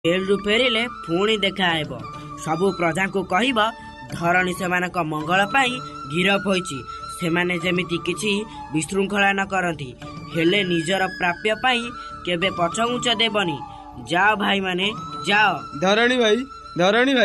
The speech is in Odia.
ଜେଲରୁ ଫେରିଲେ ପୁଣି ଦେଖାହେବ। ସବୁ ପ୍ରଜାଙ୍କୁ କହିବ ଧରଣୀ ସେମାନଙ୍କ ମଙ୍ଗଳ ପାଇଁ ଗିରଫ ହୋଇଛି। ସେମାନେ ଯେମିତି କିଛି ବିଶୃଙ୍ଖଳା ନ କରନ୍ତି, ହେଲେ ନିଜର ପ୍ରାପ୍ୟ ପାଇଁ କେବେ ପଛଘୁଞ୍ଚ ଦେବନି। ଯାଅ ଭାଇମାନେ, ଯାଅ। ଧରଣୀ ଭାଇ